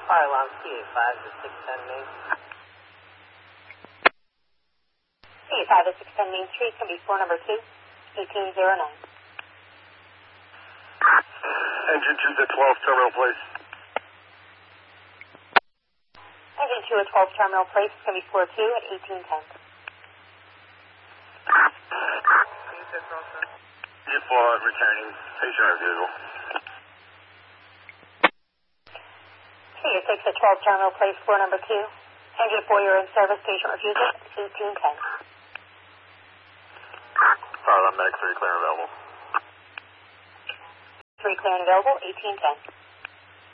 Fire alarm CA5 to 610 Main. CA5 to 610 Main Street, can be floor number 2, 1809. Engine 2 to 12, terminal place. Engine 2 at 12 Terminal Place, can be floor 2 at 1810. G4 returning, station vehicle. CA 6 at 12 Terminal Place, floor number 2. Engine 4, you're in service, patient refusal, 1810. Fire alarm medic 3 clear and available. 3 clear and available, 1810.